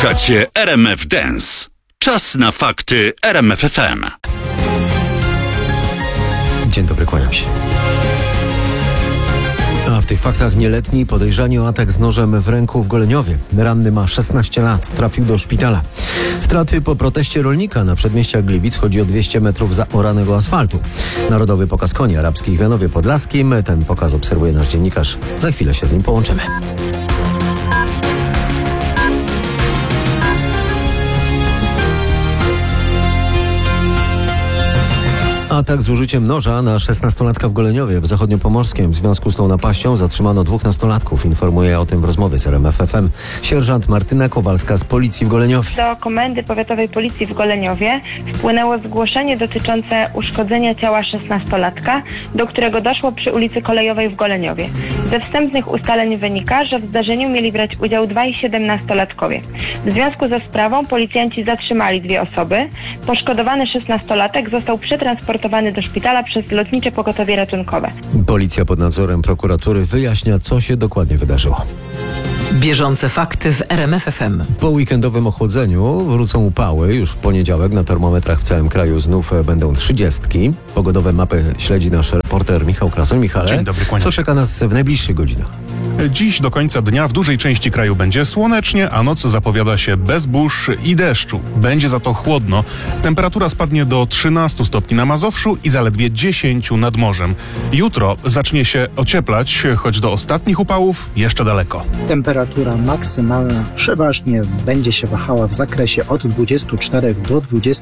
Słuchacie RMF Dance. Czas na fakty RMF FM. Dzień dobry, kłaniam się. A w tych faktach nieletni podejrzani o atak z nożem w ręku w Goleniowie. Ranny ma 16 lat, trafił do szpitala. Straty po proteście rolnika na przedmieściach Gliwic. Chodzi o 200 metrów zaoranego asfaltu. Narodowy pokaz koni arabskich w Janowie Podlaskim. Ten pokaz obserwuje nasz dziennikarz. Za chwilę się z nim połączymy. Atak z użyciem noża na 16-latka w Goleniowie w zachodniopomorskim. W związku z tą napaścią zatrzymano 2 nastolatków. Informuje o tym w rozmowie z RMF FM sierżant Martyna Kowalska z Policji w Goleniowie. Do Komendy Powiatowej Policji w Goleniowie wpłynęło zgłoszenie dotyczące uszkodzenia ciała 16-latka, do którego doszło przy ulicy Kolejowej w Goleniowie. Ze wstępnych ustaleń wynika, że w zdarzeniu mieli brać udział 2 17-latkowie. W związku ze sprawą policjanci zatrzymali 2 osoby. Poszkodowany 16-latek został przetransportowany do szpitala przez Lotnicze Pogotowie Ratunkowe. Policja pod nadzorem prokuratury wyjaśnia, co się dokładnie wydarzyło. Bieżące fakty w RMF FM. Po weekendowym ochłodzeniu wrócą upały. Już w poniedziałek na termometrach w całym kraju znów będą 30. Pogodowe mapy śledzi nasz reporter Michał Krasoń. Michale, Dzień dobry, kłaniam co się. czeka nas w najbliższych godzinach? Dziś do końca dnia w dużej części kraju będzie słonecznie, a noc zapowiada się bez burz i deszczu. Będzie za to chłodno. Temperatura spadnie do 13 stopni na Mazowszu i zaledwie 10 nad morzem. Jutro zacznie się ocieplać, choć do ostatnich upałów jeszcze daleko. Temperatura maksymalna przeważnie będzie się wahała w zakresie od 24 do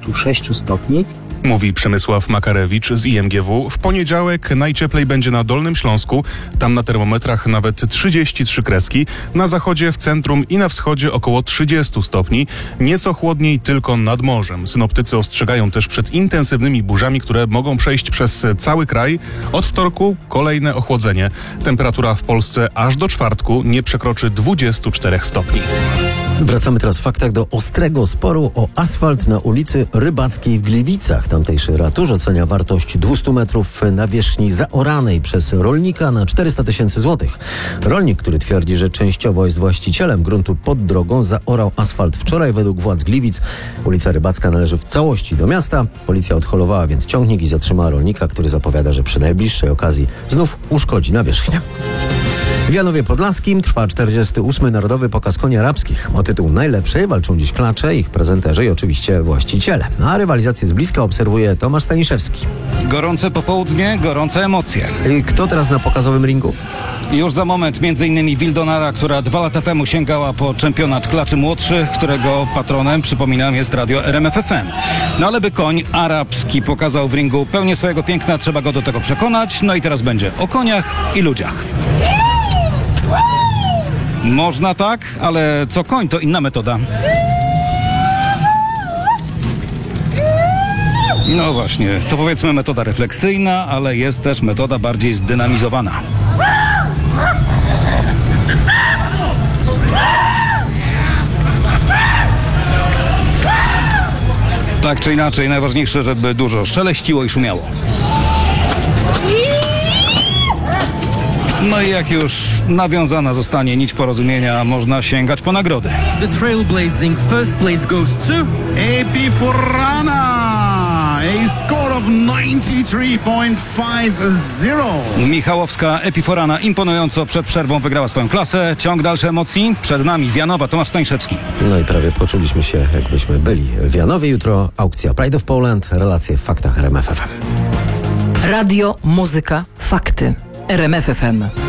26 stopni. Mówi Przemysław Makarewicz z IMGW. W poniedziałek najcieplej będzie na Dolnym Śląsku. Tam na termometrach nawet 33 kreski. Na zachodzie, w centrum i na wschodzie około 30 stopni. Nieco chłodniej tylko nad morzem. Synoptycy ostrzegają też przed intensywnymi burzami, które mogą przejść przez cały kraj. Od wtorku kolejne ochłodzenie. Temperatura w Polsce aż do czwartku nie przekroczy 24 stopni. Wracamy teraz w faktach do ostrego sporu o asfalt na ulicy Rybackiej w Gliwicach. Tamtejszy ratusz ocenia wartość 200 metrów nawierzchni zaoranej przez rolnika na 400 000 złotych. Rolnik, który twierdzi, że częściowo jest właścicielem gruntu pod drogą, zaorał asfalt wczoraj. Według władz Gliwic ulica Rybacka należy w całości do miasta. Policja odholowała więc ciągnik i zatrzymała rolnika, który zapowiada, że przy najbliższej okazji znów uszkodzi nawierzchnię. W Janowie Podlaskim trwa 48. Narodowy Pokaz Koni Arabskich. O tytuł najlepszej walczą dziś klacze, ich prezenterzy i oczywiście właściciele. A rywalizację z bliska obserwuje Tomasz Staniszewski. Gorące popołudnie, gorące emocje. Kto teraz na pokazowym ringu? Już za moment m.in. Wildonara, która 2 lata temu sięgała po czempionat klaczy młodszych, którego patronem, przypominam, jest radio RMF FM. No ale by koń arabski pokazał w ringu pełnię swojego piękna, trzeba go do tego przekonać. No i teraz będzie o koniach i ludziach. Można tak, ale co koń, to inna metoda. No właśnie, to powiedzmy metoda refleksyjna, ale jest też metoda bardziej zdynamizowana. Tak czy inaczej, najważniejsze, żeby dużo szeleściło i szumiało. No i jak już nawiązana zostanie nić porozumienia, można sięgać po nagrody. The trailblazing first place goes to Epiforana. A score of 93.50. Michałowska Epiforana imponująco przed przerwą wygrała swoją klasę. Ciąg dalszych emocji przed nami z Janowa Tomasz Staniszewski. No i prawie poczuliśmy się, jakbyśmy byli w Janowie. Jutro aukcja Pride of Poland, relacje w faktach RMF FM. Radio, muzyka, fakty. RMF FM.